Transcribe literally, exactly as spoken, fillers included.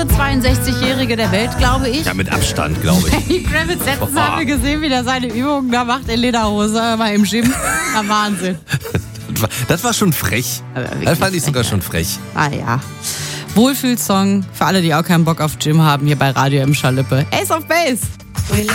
zweiundsechzigjährige der Welt, glaube ich. Ja, mit Abstand, glaube ich. Lenny Kravitz, letztens Boah. haben wir gesehen, wie der seine Übungen da macht in Lederhose, mal im Gym. Ja, Wahnsinn. Das war, das war schon frech. Aber wirklich Das fand ich sogar frech. schon frech. Ah ja. Wohlfühlsong für alle, die auch keinen Bock auf Gym haben, hier bei Radio M. Schalippe. Ace of Base.